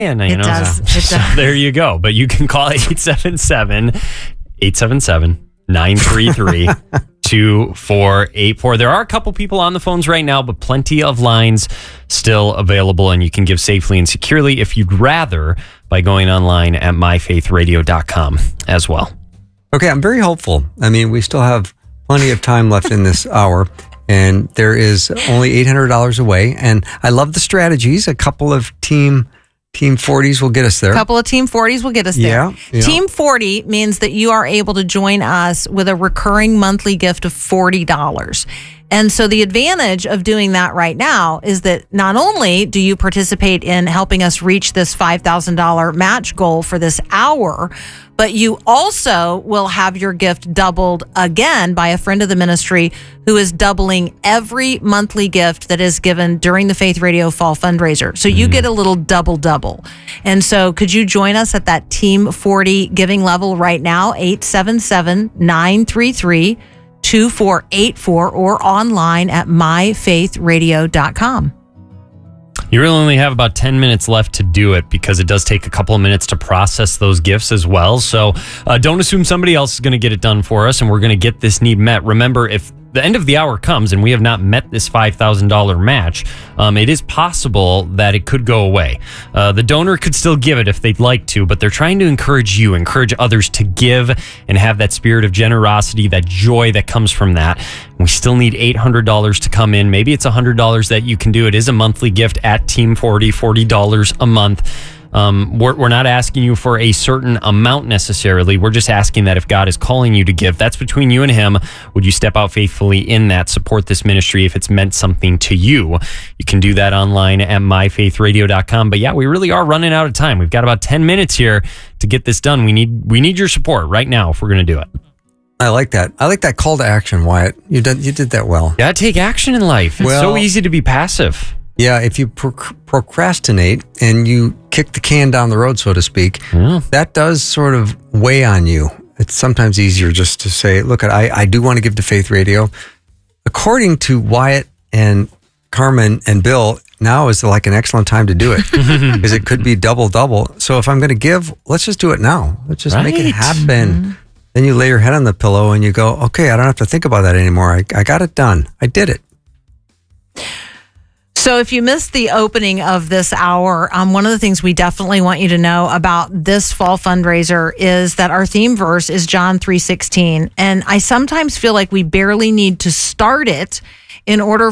And It does. It So does. there you go. But you can call 877-933-2484. There are a couple people on the phones right now, but plenty of lines still available, and you can give safely and securely if you'd rather by going online at myfaithradio.com as well. Okay, I'm very hopeful. I mean, we still have plenty of time left in this hour, and there is only $800 away. And I love the strategies. A couple of Team 40s will get us there. A couple of Team 40s will get us there. Yeah. Team 40 means that you are able to join us with a recurring monthly gift of $40. And so the advantage of doing that right now is that not only do you participate in helping us reach this $5,000 match goal for this hour, but you also will have your gift doubled again by a friend of the ministry who is doubling every monthly gift that is given during the Faith Radio Fall Fundraiser. So you get a little double. And so could you join us at that Team 40 giving level right now? 877-933-2484 or online at myfaithradio.com. You really only have about 10 minutes left to do it because it does take a couple of minutes to process those gifts as well. So don't assume somebody else is going to get it done for us and we're going to get this need met. Remember, if the end of the hour comes and we have not met this $5,000 match, it is possible that it could go away. The donor could still give it if they'd like to, but they're trying to encourage others to give and have that spirit of generosity, that joy that comes from that. We still need $800 to come in. Maybe it's $100 that you can do. It is a monthly gift at Team 40, $40 a month. We're not asking you for a certain amount necessarily. We're just asking that if God is calling you to give, that's between you and him. Would you step out faithfully in that, support this ministry if it's meant something to you? You can do that online at myfaithradio.com. But yeah, we really are running out of time. We've got about 10 minutes here to get this done. We need your support right now if we're going to do it. I like that. I like that call to action, Wyatt. You did that well. You gotta take action in life. It's so easy to be passive. Yeah, if you procrastinate and you kick the can down the road, so to speak, that does sort of weigh on you. It's sometimes easier just to say, look, I do want to give to Faith Radio. According to Wyatt and Carmen and Bill, now is like an excellent time to do it because it could be double. So if I'm going to give, let's just do it now. Let's just make it happen. Mm-hmm. Then you lay your head on the pillow and you go, okay, I don't have to think about that anymore. I got it done. I did it. So if you missed the opening of this hour, one of the things we definitely want you to know about this fall fundraiser is that our theme verse is John 3:16. And I sometimes feel like we barely need to start it in order